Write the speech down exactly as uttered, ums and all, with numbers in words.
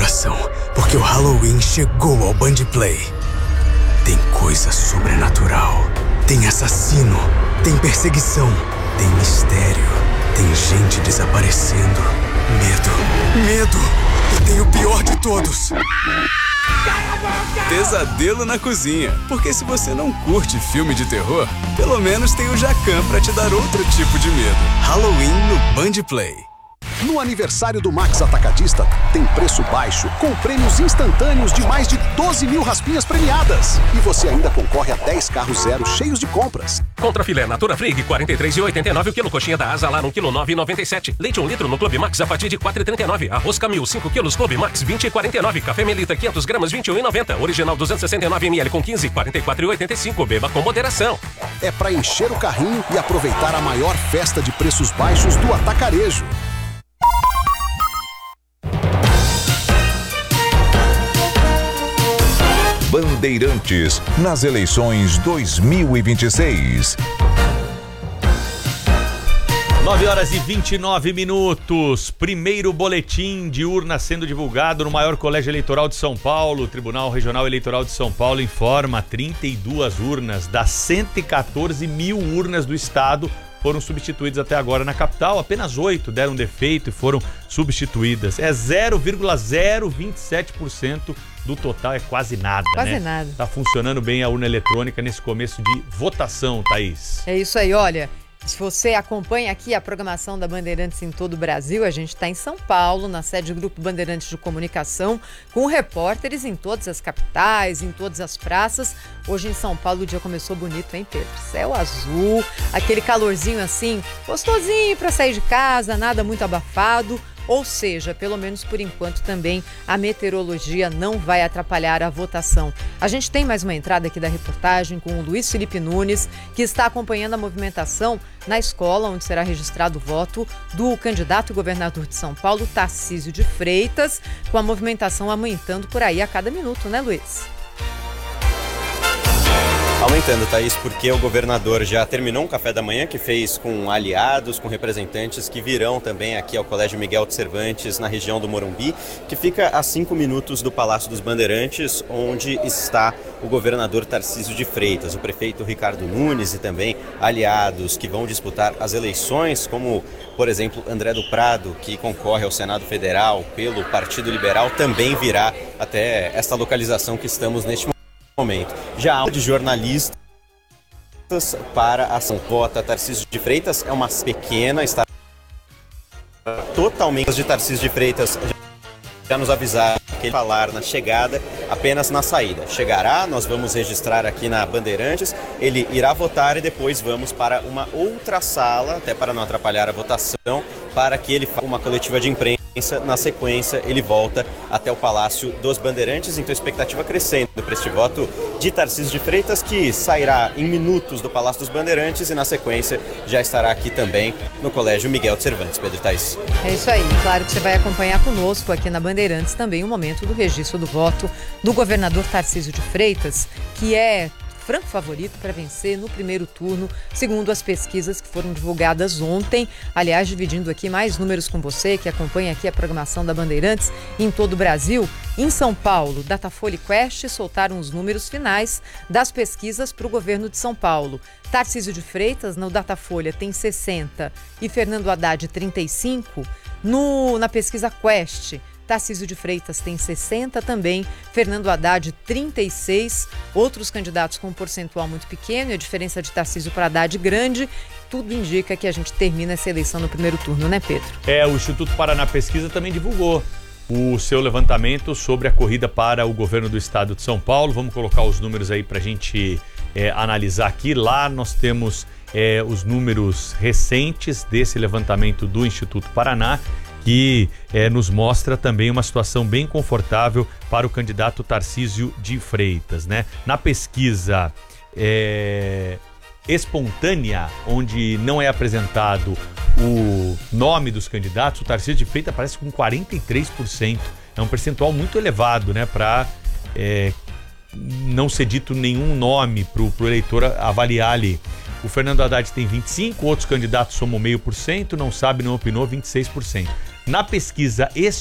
coração, porque o Halloween chegou ao Band Play. Tem coisa sobrenatural, tem assassino, tem perseguição, tem mistério, tem gente desaparecendo, medo, medo e tem o pior de todos. Pesadelo na cozinha, porque se você não curte filme de terror, pelo menos tem o Jacan pra te dar outro tipo de medo. Halloween no Band Play. No aniversário do Max Atacadista, tem preço baixo com prêmios instantâneos de mais de doze mil raspinhas premiadas. E você ainda concorre a dez carros zero cheios de compras. Contra filé Natura Frig, quarenta e três reais e oitenta e nove centavos o quilo. Coxinha da Asa Lar, um quilo, nove reais e noventa e sete centavos. Leite um litro no Clube Max a partir de quatro reais e trinta e nove centavos. Arroz Camil, cinco quilos, Clube Max, vinte reais e quarenta e nove centavos. Café Melita, quinhentos gramas, vinte e um reais e noventa centavos. Original, duzentos e sessenta e nove mililitros com quinze, quarenta e quatro reais e oitenta e cinco centavos. Beba com moderação. É para encher o carrinho e aproveitar a maior festa de preços baixos do atacarejo. Bandeirantes nas eleições dois mil e vinte e seis. nove horas e vinte e nove minutos. Primeiro boletim de urna sendo divulgado no maior colégio eleitoral de São Paulo. O Tribunal Regional Eleitoral de São Paulo informa trinta e duas urnas das cento e quatorze mil urnas do estado foram substituídas até agora na capital. Apenas oito deram defeito e foram substituídas. É zero vírgula zero vinte e sete por cento do total, é quase nada, Quase né? nada. Tá funcionando bem a urna eletrônica nesse começo de votação, Thaís. É isso aí, olha. Se você acompanha aqui a programação da Bandeirantes em todo o Brasil, a gente está em São Paulo, na sede do Grupo Bandeirantes de Comunicação, com repórteres em todas as capitais, em todas as praças. Hoje em São Paulo o dia começou bonito, hein, Pedro? Céu azul, aquele calorzinho assim, gostosinho para sair de casa, nada muito abafado. Ou seja, pelo menos por enquanto também a meteorologia não vai atrapalhar a votação. A gente tem mais uma entrada aqui da reportagem com o Luiz Felipe Nunes, que está acompanhando a movimentação na escola onde será registrado o voto do candidato governador de São Paulo, Tarcísio de Freitas, com a movimentação aumentando por aí a cada minuto, né, Luiz? Aumentando, Thaís, porque o governador já terminou um café da manhã que fez com aliados, com representantes que virão também aqui ao Colégio Miguel de Cervantes, na região do Morumbi, que fica a cinco minutos do Palácio dos Bandeirantes, onde está o governador Tarcísio de Freitas, o prefeito Ricardo Nunes e também aliados que vão disputar as eleições, como, por exemplo, André do Prado, que concorre ao Senado Federal pelo Partido Liberal, também virá até esta localização que estamos neste momento. momento. Já há de jornalistas para a ação. Vota Tarcísio de Freitas é uma pequena, está totalmente de Tarcísio de Freitas. Já nos avisaram que ele falar na chegada, apenas na saída. Chegará, nós vamos registrar aqui na Bandeirantes, ele irá votar e depois vamos para uma outra sala, até para não atrapalhar a votação, para que ele faça uma coletiva de imprensa. Na sequência, ele volta até o Palácio dos Bandeirantes, então expectativa crescendo para este voto de Tarcísio de Freitas, que sairá em minutos do Palácio dos Bandeirantes e na sequência já estará aqui também no Colégio Miguel de Cervantes. Pedro Thaís. É isso aí, claro que você vai acompanhar conosco aqui na Bandeirantes também o momento do registro do voto do governador Tarcísio de Freitas, que é franco favorito para vencer no primeiro turno, segundo as pesquisas que foram divulgadas ontem. Aliás, dividindo aqui mais números com você, que acompanha aqui a programação da Bandeirantes em todo o Brasil. Em São Paulo, Datafolha e Quest soltaram os números finais das pesquisas para o governo de São Paulo. Tarcísio de Freitas, no Datafolha, tem sessenta e Fernando Haddad, trinta e cinco. No, na pesquisa Quest, Tarcísio de Freitas tem sessenta também, Fernando Haddad trinta e seis, outros candidatos com um percentual muito pequeno e a diferença de Tarcísio para Haddad grande. Tudo indica que a gente termina essa eleição no primeiro turno, né, Pedro? É, o Instituto Paraná Pesquisa também divulgou o seu levantamento sobre a corrida para o governo do estado de São Paulo. Vamos colocar os números aí para a gente é, analisar aqui. Lá nós temos é, os números recentes desse levantamento do Instituto Paraná, que é, nos mostra também uma situação bem confortável para o candidato Tarcísio de Freitas, né? Na pesquisa é, espontânea, onde não é apresentado o nome dos candidatos, o Tarcísio de Freitas aparece com quarenta e três por cento. É um percentual muito elevado, né? Para é, não ser dito nenhum nome para o eleitor avaliar ali. O Fernando Haddad tem vinte e cinco por cento, outros candidatos somam meio por cento, não sabe, não opinou, vinte e seis por cento. Na pesquisa